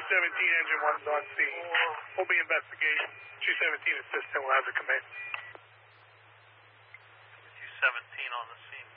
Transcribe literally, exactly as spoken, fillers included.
seventeen, engine one's on scene. We'll be investigating. two seventeen assistant will have to come in. two seventeen on the scene.